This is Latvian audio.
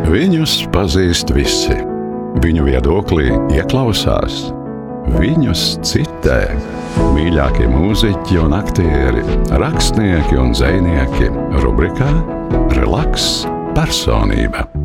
Viņus pazīst visi. Viņu viedoklī ieklausās. Viņus citē. Mīļākie mūziķi un aktieri, rakstnieki un dzejnieki rubrikā Relaks personība.